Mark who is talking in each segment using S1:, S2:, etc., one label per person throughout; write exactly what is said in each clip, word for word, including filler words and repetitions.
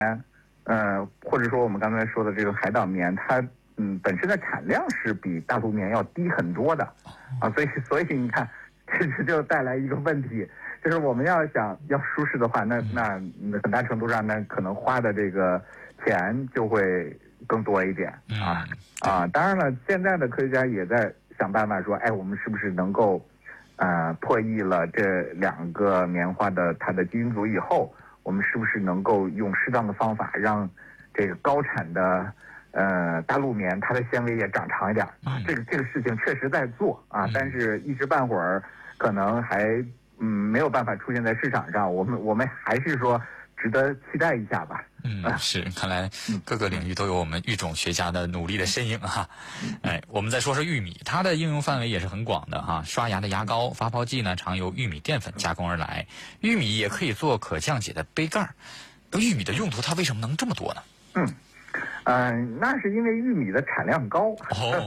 S1: 呃，或者说我们刚才说的这个海岛棉，它嗯本身的产量是比大陆棉要低很多的啊，所以所以你看，这就带来一个问题，就是我们要想要舒适的话，那那很大程度上呢，可能花的这个钱就会更多一点啊啊！当然了，现在的科学家也在想办法说，哎，我们是不是能够呃破译了这两个棉花的它的基因组以后，我们是不是能够用适当的方法让这个高产的呃大陆棉它的纤维也长长一点啊？这个这个事情确实在做啊，但是一时半会儿可能还嗯没有办法出现在市场上。我们我们还是说值得期待一下吧。
S2: 嗯，是，看来各个领域都有我们育种学家的努力的身影哈。哎，我们再说说玉米，它的应用范围也是很广的哈。刷牙的牙膏、发泡剂呢，常由玉米淀粉加工而来。玉米也可以做可降解的杯盖。玉米的用途它为什么能这么多呢？
S1: 嗯。嗯、呃，那是因为玉米的产量高。哦，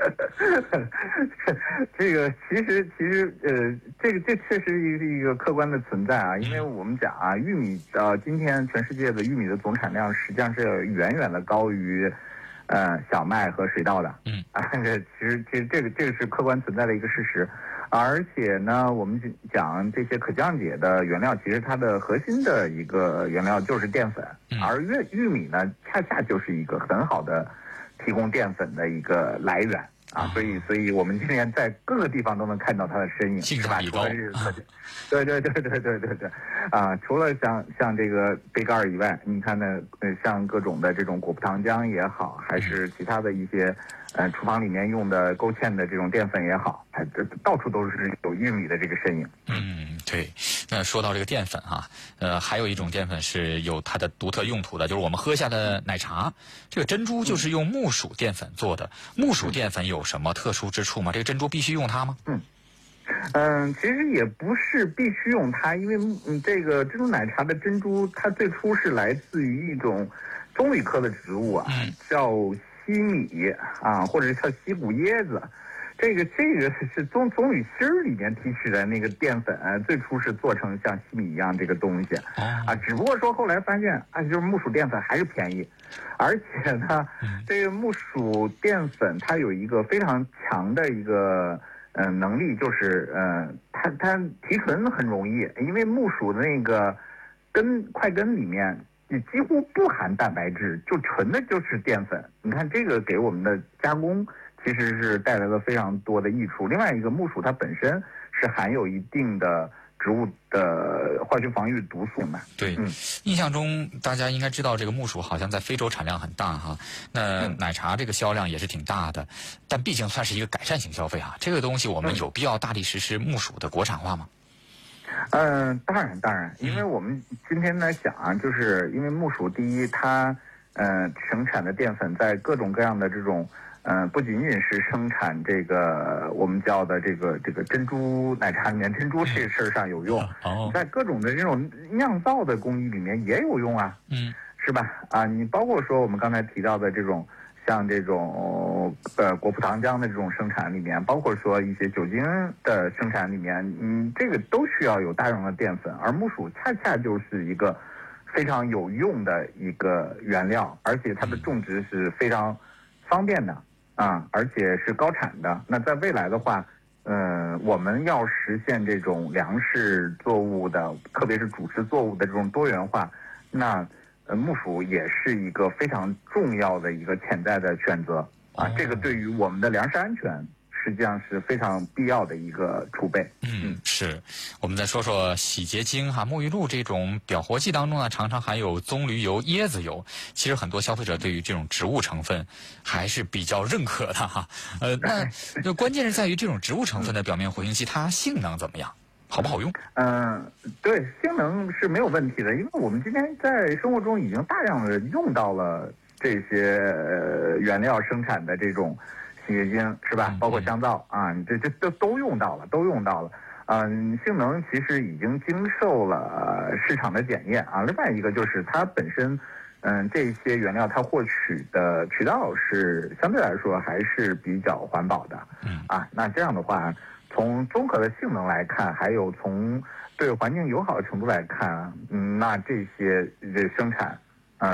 S1: 这个其实其实呃，这个这确实是一个客观的存在啊。因为我们讲啊，玉米呃，今天全世界的玉米的总产量实际上是远远的高于呃小麦和水稻的。嗯啊，这其实其实这个这个是客观存在的一个事实。而且呢，我们讲这些可降解的原料，其实它的核心的一个原料就是淀粉，而玉玉米呢，恰恰就是一个很好的提供淀粉的一个来源啊，所以，所以我们今天在各个地方都能看到它的身影，是吧？除了日子，对对对对对对对，啊，除了像像这个杯盖以外，你看呢，呃，像各种的这种果葡糖浆也好，还是其他的一些。呃，厨房里面用的勾芡的这种淀粉也好，它这到处都是有玉米的这个身影。
S2: 嗯，对。那说到这个淀粉哈、啊，呃，还有一种淀粉是有它的独特用途的，就是我们喝下的奶茶，这个珍珠就是用木薯淀粉做的。木薯淀粉有什么特殊之处吗？这个珍珠必须用它吗？
S1: 嗯。嗯，其实也不是必须用它，因为嗯，这个珍珠奶茶的珍珠，它最初是来自于一种棕榈科的植物啊，嗯、叫西米啊，或者是叫西谷椰子。这个这个是棕棕榈芯儿里面提取的那个淀粉，最初是做成像西米一样这个东西啊，只不过说后来发现啊，就是木薯淀粉还是便宜，而且呢，这个木薯淀粉它有一个非常强的一个呃能力，就是呃它它提纯很容易，因为木薯的那个根块根里面你几乎不含蛋白质，就纯的就是淀粉。你看这个给我们的加工其实是带来了非常多的益处。另外一个，木薯它本身是含有一定的植物的化学防御毒素嘛。
S2: 对，嗯、印象中大家应该知道，这个木薯好像在非洲产量很大哈。那奶茶这个销量也是挺大的，但毕竟算是一个改善型消费啊。这个东西我们有必要大力实施木薯的国产化吗？
S1: 嗯、呃，当然当然，因为我们今天来讲啊，就是因为木薯第一，它呃生产的淀粉在各种各样的这种。嗯、呃，不仅仅是生产这个我们叫的这个这个珍珠奶茶里面珍珠这事儿上有用，哦，在各种的这种酿造的工艺里面也有用啊，嗯，是吧？啊，你包括说我们刚才提到的这种像这种呃果葡糖浆的这种生产里面，包括说一些酒精的生产里面，嗯，这个都需要有大量的淀粉，而木薯恰恰就是一个非常有用的一个原料，而且它的种植是非常方便的。啊，而且是高产的。那在未来的话，呃，我们要实现这种粮食作物的，特别是主食作物的这种多元化，那呃，木薯也是一个非常重要的一个潜在的选择啊。这个对于我们的粮食安全，实际上是非常必要的一个储备。
S2: 嗯，是。我们再说说洗洁精哈，沐浴露这种表活剂当中呢，常常含有棕榈油、椰子油。其实很多消费者对于这种植物成分还是比较认可的哈。呃，那就关键是在于这种植物成分的表面活性剂，它性能怎么样？好不好用？
S1: 嗯、呃，对，性能是没有问题的，因为我们今天在生活中已经大量的用到了这些、呃、原料生产的这种洗洁精，是吧？包括香皂啊，你这这都都用到了，都用到了。嗯，性能其实已经经受了市场的检验啊。另外一个就是它本身，嗯，这些原料它获取的渠道是相对来说还是比较环保的。嗯啊，那这样的话，从综合的性能来看，还有从对环境友好的程度来看，嗯，那这些这生产